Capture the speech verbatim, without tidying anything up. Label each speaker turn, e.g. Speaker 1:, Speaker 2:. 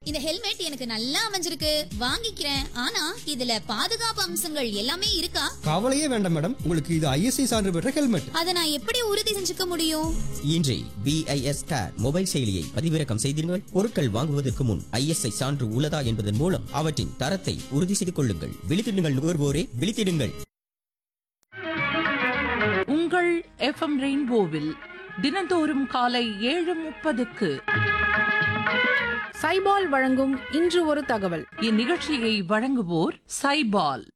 Speaker 1: இந்த ஹெல்மெட் எனக்கு நல்லா அமைஞ்சிருக்கு, வாங்கிக்கிறேன். ஆனா இதுல பாதுகாப்பு அம்சங்கள் எல்லாமே இருக்கா?
Speaker 2: கவலையே வேண்டாம் மேடம், உங்களுக்கு இது ஐஎஸ்ஐ சான்று பெற்ற ஹெல்மெட்.
Speaker 1: அதை நான் எப்படி உறுதி செஞ்சுக்க முடியும்?
Speaker 3: இன்றே பிஐஎஸ் ஸ்டார் மொபைல் செயலியை பதிவிறக்கம் செய்தீர்கள். பொருட்கள் வாங்குவதற்கு முன் ஐஎஸ்ஐ சான்று உள்ளதா என்பதன் மூலம் அவற்றின் தரத்தை உறுதி செய்து கொள்ளுங்கள். விழித்திடுங்கள் நுகர்வோரே, விழித்திடுங்கள்.
Speaker 4: உங்கள் எஃப்எம் ரெயின்போவில் தினந்தோறும் காலை ஏழு முப்பதுக்கு
Speaker 5: சைபால் வழங்கும் இன்று ஒரு தகவல்.
Speaker 4: இந்நிகழ்ச்சியை வழங்குவோர் சைபால்.